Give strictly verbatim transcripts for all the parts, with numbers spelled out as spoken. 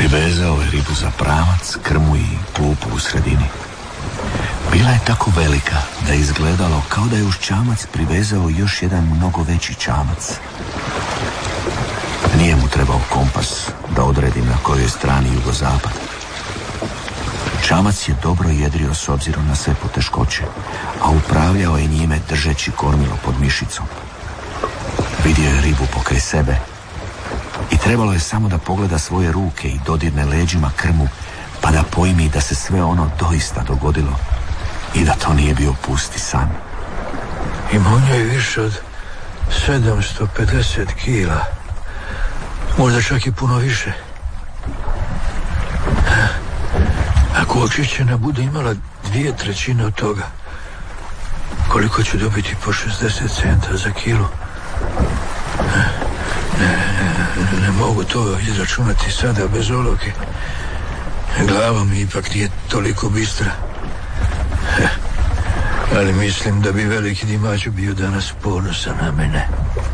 Privezao je ribu za pramac, krmu i klupu u sredini. Bila je tako velika da je izgledalo kao da je uz čamac privezao još jedan mnogo veći čamac. Nije mu trebao kompas da odredi na kojoj strani jugozapad. Čamac je dobro jedrio s obzirom na sve poteškoće, a upravljao je njime držeći kormilo pod mišicom. Vidio je ribu pokraj sebe i trebalo je samo da pogleda svoje ruke i dodirne leđima krmu, pa da pojmi da se sve ono doista dogodilo i da to nije bio pusti san. Imao je više od sedamsto pedeset kila, možda čak i puno više. Ako očišćena bude imala dvije trećine od toga, koliko ću dobiti po šezdeset centa za kilu? Ne, ne, ne mogu to izračunati sada bez olovke. Glava mi ipak nije toliko bistra. Ali mislim da bi veliki Dimađo bio danas ponosan na mene.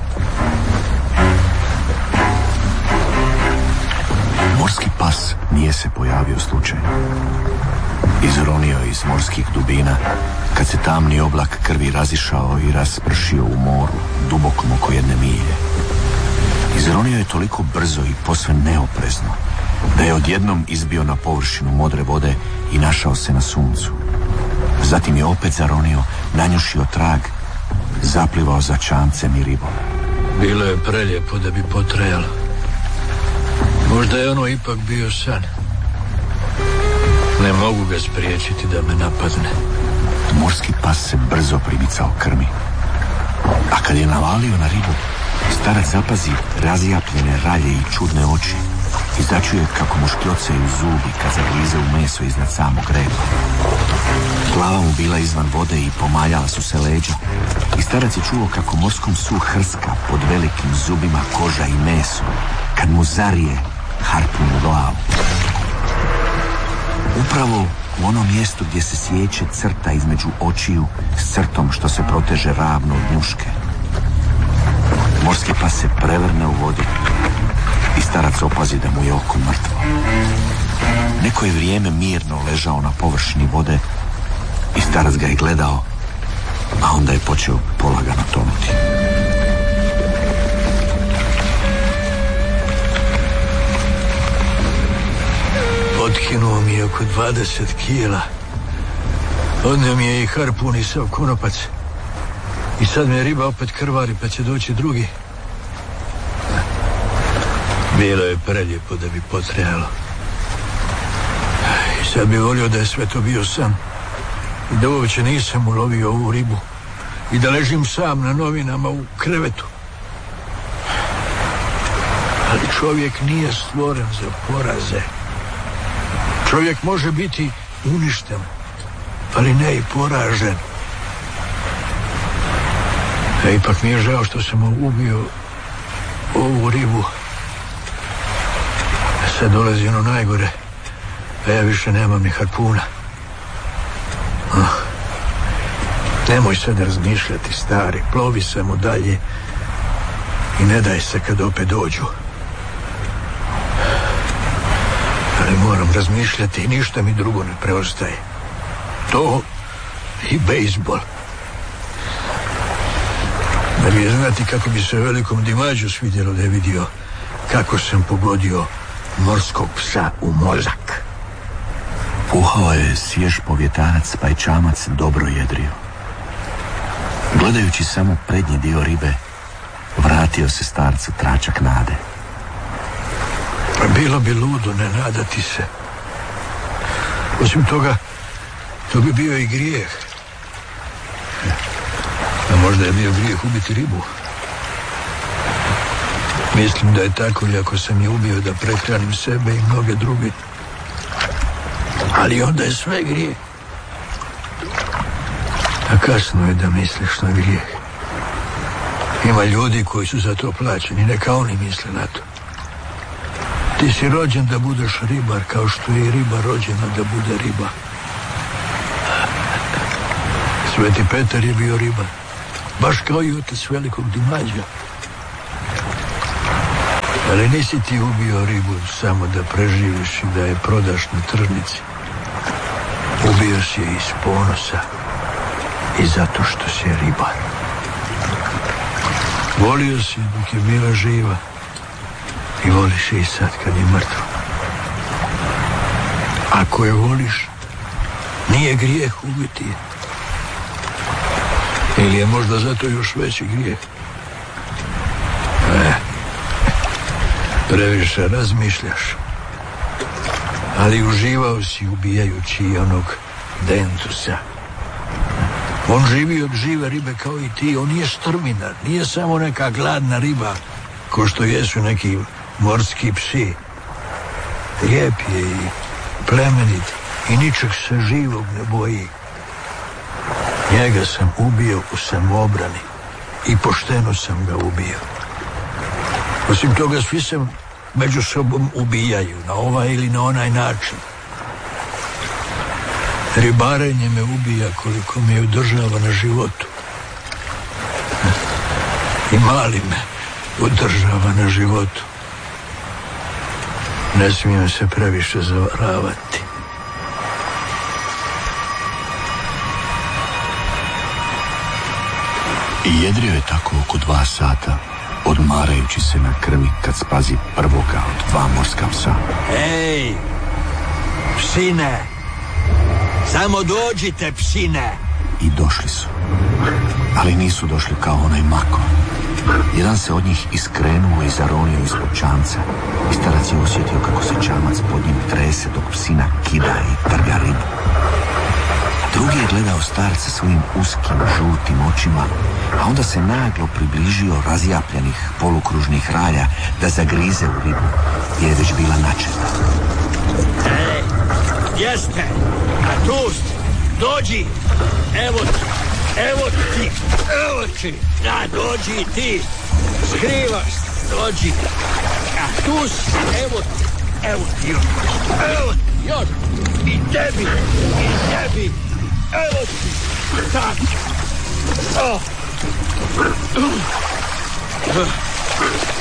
Morski pas nije se pojavio slučajno. Izronio iz morskih dubina kad se tamni oblak krvi razišao i raspršio u moru dubokom oko jedne milje. Izronio je toliko brzo i posve neoprezno da je odjednom izbio na površinu modre vode i našao se na suncu. Zatim je opet zaronio, nanjušio trag, zaplivao za čamcem i ribom. Bilo je prelijepo da bi potrajalo. Možda je ono ipak bio san. Ne mogu ga spriječiti da me napadne. Morski pas se brzo primicao krmi. A kad je navalio na ribu, starac zapazi razjapljene ralje i čudne oči i začuje kako mu škljocaju zubi kad zagrize u meso iznad samog reba. Glava mu bila izvan vode i pomaljala su se leđa i starac je čuo kako morskom psu hrska pod velikim zubima koža i meso kad mu zarije harpun u glavu. Upravo u onom mjestu gdje se sjeće crta između očiju s crtom što se proteže ravno od njuške. Morski pas se prevrne u vodi i starac opazi da mu je oko mrtvo. Neko je vrijeme mirno ležao na površini vode i starac ga je gledao, a onda je počeo polagano tonuti. Otkinuo mi je oko dvadeset kila. Odneo mi je i harpun i sav konopac. I sad me riba opet krvari, pa će doći drugi. Bilo je prelijepo da bi potrajalo. I sad bi volio da je sve to bio san. I da uopće nisam ulovio ovu ribu. I da ležim sam na novinama u krevetu. Ali čovjek nije stvoren za poraze. Čovjek može biti uništen, ali ne i poražen. A ipak mi je žao što sam ubio ovu ribu. Sad dolazi ono najgore, a ja više nemam ni harpuna. Oh. Nemoj sad razmišljati, stari, plovi samo dalje i ne daj se kad opet dođu. Ali moram razmišljati i ništa mi drugo ne preostaje. To i bejsbol. Da bi je znati kako bi se velikom Dimađu svidjelo da je vidio kako sam pogodio morskog psa u mozak. Puhao je svjež povjetanac, pa je čamac dobro jedrio. Gledajući samo prednji dio ribe, vratio se starcu tračak nade. Bilo bi ludo ne nadati se. Osim toga, to bi bio i grijeh. A možda je bio grijeh ubiti ribu. Mislim da je tako, iako sam je ubio da prehranim sebe i mnoge druge. Ali onda je sve grijeh. A kasno je da misliš na grijeh. Ima ljudi koji su za to plaćeni, neka oni misle na to. Ti si rođen da budeš ribar, kao što je i riba rođena da bude riba. Sveti Petar je bio ribar, baš kao i otac velikog Dimađa. Ali nisi ti ubio ribu samo da preživiš i da je prodaš na tržnici. Ubio si je iz ponosa i zato što si je ribar. Volio si dok je bila živa i voliš je i sad kad je mrtva. Ako je voliš, nije grijeh ubiti je. Ili je možda zato još veći grijeh? Ne. Previše razmišljaš. Ali uživao si ubijajući i onog Dentusa. On živi od žive ribe kao i ti. On nije strvinar, nije samo neka gladna riba ko što jesu neki morski psi. Lijep je i plemenit i ničeg se živog ne boji. Njega sam ubio u samoobrani i pošteno sam ga ubio. Osim toga, svi se među sobom ubijaju na ovaj ili na onaj način. Ribarenje me ubija koliko me održava na životu. I mali me održava na životu. Ne smijem se previše zavaravati. I jedrio je tako oko dva sata, odmarajući se na krvi kad spazi prvoga od dva morska psa. Ej, psine, samo dođite, psine. I došli su, ali nisu došli kao onaj Mako. Jedan se od njih iskrenuo i zaronio ispod čamca i starac je osjetio kako se čamac pod njim trese dok psina kida i trga ribu. Drugi je gledao starca svojim uskim, žutim očima, a onda se naglo približio razjapljenih polukružnih ralja da zagrize u ribu, gdje je već bila načeta. Ej, gdje ste? A tu ste, dođi, evo ti, evo ti, evo ti, da, dođi ti, skrivaš, dođi, a tu si, evo ti, evo ti, evo ti, još, i tebi, i tebi, evo ti, tako, oh.